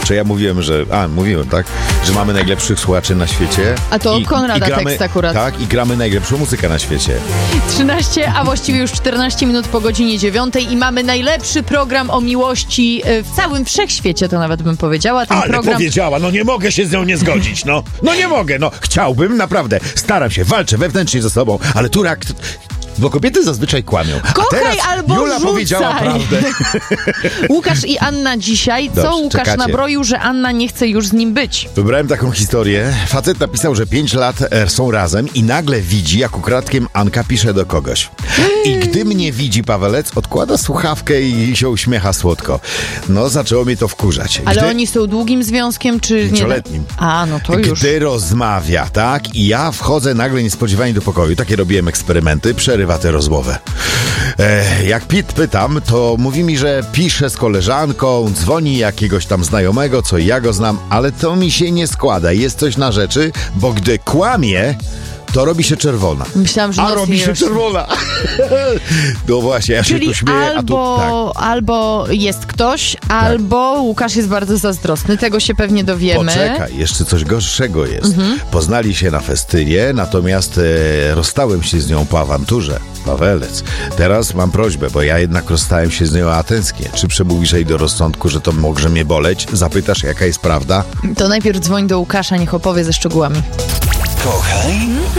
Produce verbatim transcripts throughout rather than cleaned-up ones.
Że ja mówiłem, że... A, mówiłem, tak? Że mamy najlepszych słuchaczy na świecie. A to I, Konrada i gramy, tekst akurat. Tak, i gramy najlepszą muzykę na świecie. trzynaście, a właściwie już czternaście minut po godzinie dziewiątej i mamy najlepszy program o miłości w całym wszechświecie, to nawet bym powiedziała. Ten Ale program... powiedziała, no nie mogę się z nią nie zgodzić, no. No nie mogę, no. Chciałbym, naprawdę. Staram się, walczę wewnętrznie ze sobą, ale tu rak... Bo kobiety zazwyczaj kłamią. A Kochaj teraz albo Jula rzucaj. powiedziała prawdę. Łukasz i Anna dzisiaj. Co Dobrze, Łukasz czekacie. nabroił, że Anna nie chce już z nim być? Wybrałem taką historię. Facet napisał, że pięć lat e, są razem i nagle widzi, jak ukradkiem Anka pisze do kogoś. I gdy mnie widzi Pawelec, odkłada słuchawkę i się uśmiecha słodko. No, zaczęło mnie to wkurzać. Ale gdy... oni są długim związkiem, czy nie? Pięcioletnim. A, no to już. Gdy rozmawia, tak? I ja wchodzę nagle niespodziewanie do pokoju. Takie robiłem eksperymenty. Przerywa tę rozmowę. E, jak Pit pytam, to mówi mi, że pisze z koleżanką, dzwoni jakiegoś tam znajomego, co ja go znam, ale to mi się nie składa. Jest coś na rzeczy, bo gdy kłamie, to robi się czerwona. Myślałam, że A robi się już... czerwona. No właśnie, ja Czyli się tu śmieję, albo, a tu tak. albo jest ktoś, albo Łukasz jest bardzo zazdrosny. Tego się pewnie dowiemy. Poczekaj, jeszcze coś gorszego jest. Mhm. Poznali się na festynie, natomiast e, rozstałem się z nią po awanturze. Pawelec. Teraz mam prośbę, bo ja jednak rozstałem się z nią, a tęsknię. Czy przemówisz jej do rozsądku, że to może mnie boleć? Zapytasz, jaka jest prawda? To najpierw dzwoń do Łukasza, niech opowie ze szczegółami. Kochaj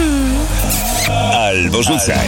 albo rzucaj.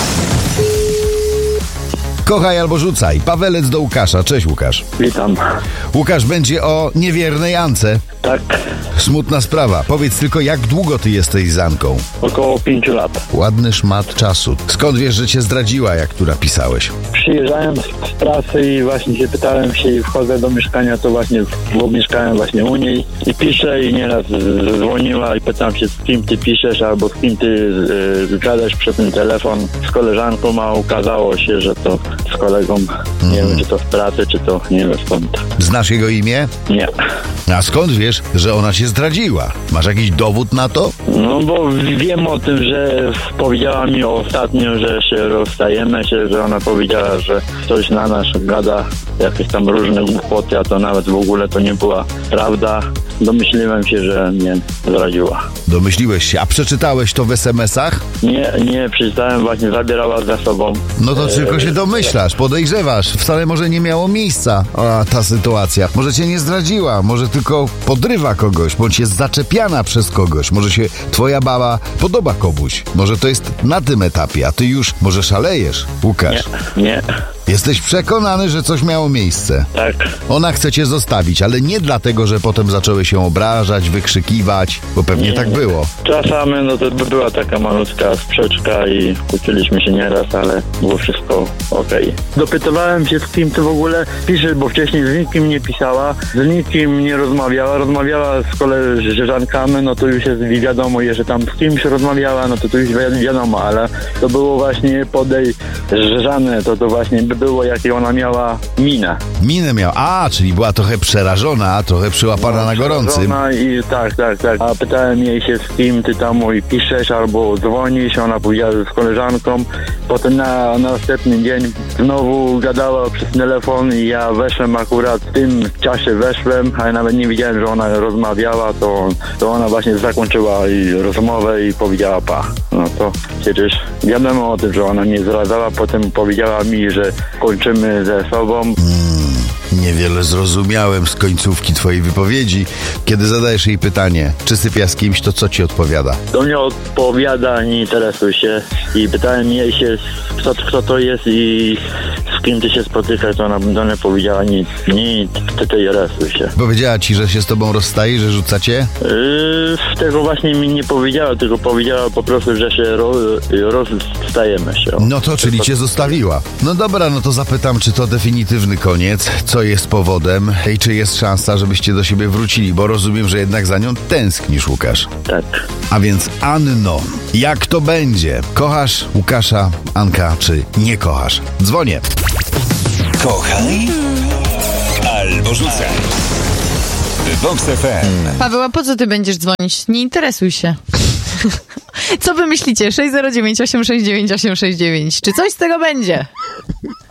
Kochaj albo rzucaj. Pawelec do Łukasza. Cześć, Łukasz. Witam. Łukasz, będzie o niewiernej Ance. Tak, Smutna sprawa. Powiedz tylko, jak długo ty jesteś z Anką? około pięciu lat. Ładny szmat czasu. Skąd wiesz, że cię zdradziła, jak tu napisałeś? Przyjeżdżałem z pracy i właśnie się pytałem się i wchodzę do mieszkania, to właśnie, bo mieszkałem właśnie u niej i piszę i nieraz dzwoniła i pytam się, z kim ty piszesz albo z kim ty yy, gadasz przez ten telefon z koleżanką, a okazało się, że to z kolegą, nie wiem, czy to w pracy, czy to nie wiem skąd. Znasz jego imię? Nie. A skąd wiesz, że ona się zdradziła? Masz jakiś dowód na to? No bo wiem o tym, że powiedziała mi ostatnio, że się rozstajemy się, że ona powiedziała, że coś na nas gada, jakieś tam różne głupoty, a to nawet w ogóle to nie była prawda. Domyśliłem się, że mnie zdradziła. Domyśliłeś się, a przeczytałeś to w es em esach? Nie, nie, przeczytałem, właśnie zabierała za sobą. No to tylko się domyślasz, podejrzewasz. Wcale może nie miało miejsca a, ta sytuacja. Może cię nie zdradziła, może tylko podrywa kogoś, bądź jest zaczepiana przez kogoś. Może się twoja baba podoba komuś. Może to jest na tym etapie, a ty już może szalejesz, Łukasz. Nie, nie, Jesteś przekonany, że coś miało miejsce. tak. Ona chce cię zostawić, ale nie dlatego, że potem zaczęły się obrażać, wykrzykiwać, bo pewnie Nie, tak nie. było. Czasami no to by była taka malutka sprzeczka i kłóciliśmy się nieraz, ale było wszystko okej. Dopytywałem się, z kim ty w ogóle piszesz, bo wcześniej z nikim nie pisała, z nikim nie rozmawiała, rozmawiała z koleżankami, no to już jest wiadomo, że tam z kimś rozmawiała, no to to już wi- wiadomo, ale to było właśnie podejrzane, to to właśnie by było, jakie ona miała minę. Minę miał. A, czyli była trochę przerażona, trochę przyłapana na gorącym. Żona I tak, tak, tak. A pytałem jej się, z kim ty tam mój piszesz albo dzwonisz, ona powiedziała, że z koleżanką. Potem na, na następny dzień znowu gadała przez telefon i ja weszłem akurat w tym czasie weszłem, a ja nawet nie wiedziałem, że ona rozmawiała, to, to ona właśnie zakończyła i rozmowę i powiedziała pa. No to przecież wiadomo o tym, że ona mnie zdradzała, potem powiedziała mi, że kończymy ze sobą. Niewiele zrozumiałem z końcówki twojej wypowiedzi. Kiedy zadajesz jej pytanie, czy sypia z kimś, to co ci odpowiada? Do mnie odpowiada, nie interesuj się. I pytałem jej się, kto, kto to jest i z kim ty się spotykasz, to ona do mnie powiedziała nic, nic, ty to interesuj się. Powiedziała ci, że się z tobą rozstaje, że rzuca cię? Yy, tego właśnie mi nie powiedziała, tylko powiedziała po prostu, że się ro, rozstajemy się. No to, czyli cię zostawiła. No dobra, no to zapytam, czy to definitywny koniec? Co jest powodem? I czy jest szansa, żebyście do siebie wrócili? Bo rozumiem, że jednak za nią tęsknisz, Łukasz. Tak. A więc Anno, jak to będzie? Kochasz Łukasza, Anka, czy nie kochasz? Dzwonię. Kochaj albo rzucaj. Vox F M. Paweł, a po co ty będziesz dzwonić? Nie interesuj się. Co wy myślicie? sześć zero dziewięć osiem sześć dziewięć osiem sześć dziewięć. Czy coś z tego będzie?